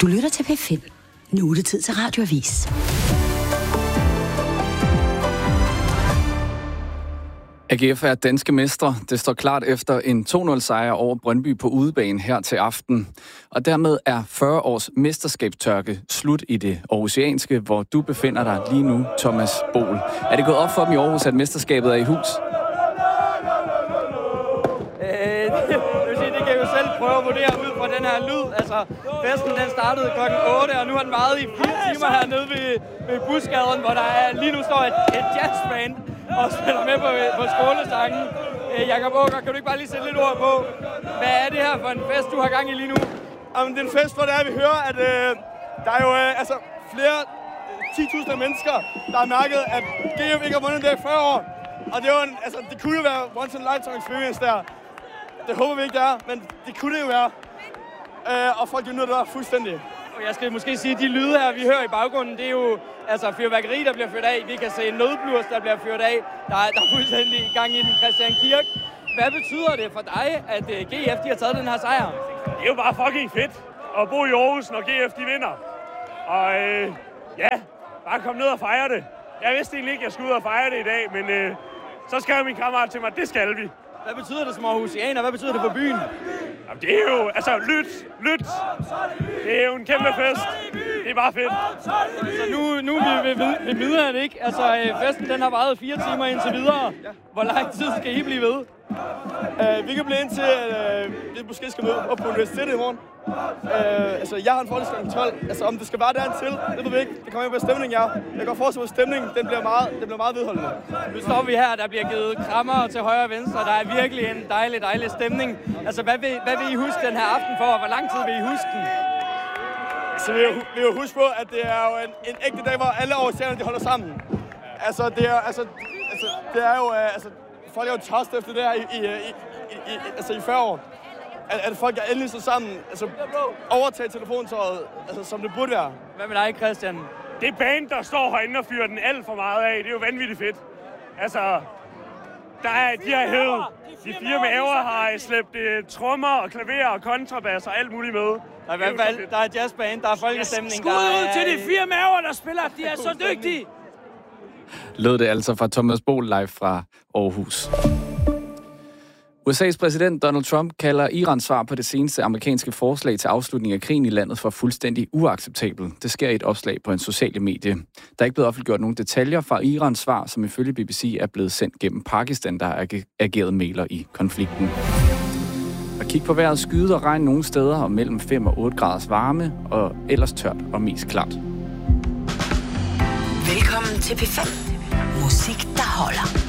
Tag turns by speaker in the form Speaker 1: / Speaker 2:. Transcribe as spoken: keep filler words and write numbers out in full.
Speaker 1: Du lytter til P fem. Nu er det tid til Radioavis.
Speaker 2: A G F er danske mestre. Det står klart efter en to nul sejr over Brøndby på udebane her til aften. Og dermed er fyrre års mesterskabstørke slut i det aarhusianske, hvor du befinder dig lige nu, Thomas Bohl. Er det gået op for dem i Aarhus, at mesterskabet er i hus?
Speaker 3: Øh, det, vil sige, det kan jeg jo selv prøve at vurdere ud fra den her lyd. Altså, festen den startede klokken otte, og nu har den varet i fire timer hernede ved, ved busgaden, hvor der er, lige nu står et, et jazzband og spiller med på, på skolesangen. Øh, Jakob Åker, kan du ikke bare lige sætte lidt ord på, hvad er det her for en fest, du har gang i lige nu?
Speaker 4: Jamen, det er en fest, hvor det er, vi hører, at øh, der er jo øh, altså, flere ti tusind mennesker, der har mærket, at G F ikke har vundet det i fyrre år. Og det, var en, altså, det kunne jo være once in a lifetime experience der. Det håber vi ikke, det er, men det kunne det jo være. Øh, og folk jo nyder det fuldstændig.
Speaker 3: Og jeg skal måske sige, at de lyde her, vi hører i baggrunden, det er jo altså fyrværkeri, der bliver ført af. Vi kan se nødblus, der bliver ført af. Der er, der er fuldstændig i gang i den Christian Kirk. Hvad betyder det for dig, at G F de har taget den her sejr?
Speaker 5: Det er jo bare fucking fedt at bo i Aarhus, når G F de vinder. Og øh, ja, bare kom ned og fejre det. Jeg vidste egentlig ikke, at jeg skulle ud og fejre det i dag, men øh, så skrev min kammerat til mig, det skal vi.
Speaker 3: Hvad betyder det som aarhusianer? Hvad betyder det for byen?
Speaker 5: Jamen, det er jo, altså, lyt, lyt. Det er jo en kæmpe fest. Det er bare fedt.
Speaker 3: Så nu, nu er vi ved, ved midnat, ikke? Altså, festen den har varet fire timer indtil videre. Hvor lang tid skal I blive ved?
Speaker 4: Uh, vi kan blive indtil, at uh, vi måske skal møde op på universitetet i morgen. Uh, altså, jeg har en forelæsning klokken tolv. Altså, om det skal være der til, det ved vi ikke. Det kommer jo på stemningen, ja. Jeg kan godt forestille mig, at stemningen den bliver meget, den bliver meget vedholdende.
Speaker 3: Nu står vi her, der bliver givet krammer til højre og venstre. Der er virkelig en dejlig, dejlig stemning. Altså, hvad vil, hvad vil I huske den her aften for, og hvor lang tid vil I huske den?
Speaker 4: Så vi vil jo huske på, at det er jo en, en ægte dag, hvor alle aarhusianerne de holder sammen. Altså, det er, altså, altså, det er jo... Uh, altså, folk er jo tørst efter det her i, i, i, i, altså i fyrre år. At, at folk er endelig så sammen, altså overtage telefontøjet, altså som det burde være.
Speaker 3: Hvad med dig, Christian?
Speaker 5: Det band, der står herinde og fyrer den alt for meget af, det er jo vanvittigt fedt. Altså, der er, de har hævet, de fire maver har slæbt uh, trommer og klaver og kontrabas og alt muligt med.
Speaker 3: Der er i hvert fald, der er jazzband, der er folkestemning.
Speaker 6: Skud ud til de fire maver, der spiller, de er så dygtige.
Speaker 2: Lød det altså fra Thomas Bohl live fra Aarhus. U S A's præsident Donald Trump kalder Irans svar på det seneste amerikanske forslag til afslutning af krigen i landet for fuldstændig uacceptabelt. Det sker i et opslag på en sociale medie. Der er ikke blevet offentliggjort nogen detaljer fra Irans svar, som ifølge B B C er blevet sendt gennem Pakistan, der har ageret mægler i konflikten. Og kig på vejret, skyde og regn nogle steder og mellem fem og otte graders varme, og ellers tørt og mest klart.
Speaker 1: Velkommen til P fem. Musik, der holder.